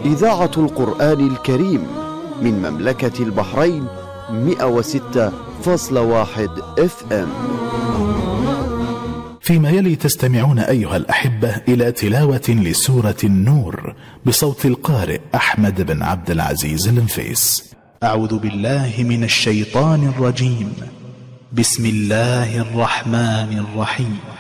إذاعة القرآن الكريم من مملكة البحرين 106.1 FM. فيما يلي تستمعون أيها الأحبة إلى تلاوة لسورة النور بصوت القارئ أحمد بن عبد العزيز النفيس. أعوذ بالله من الشيطان الرجيم. بسم الله الرحمن الرحيم.